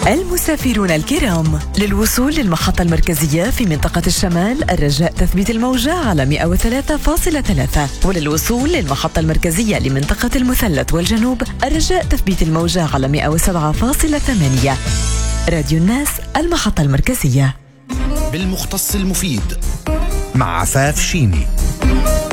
المسافرون الكرام، للوصول للمحطة المركزية في منطقة الشمال الرجاء تثبيت الموجة على 103.3، وللوصول للمحطة المركزية لمنطقة المثلث والجنوب الرجاء تثبيت الموجة على 107.8. راديو الناس، المحطة المركزية. بالمختص المفيد مع عفاف شيني.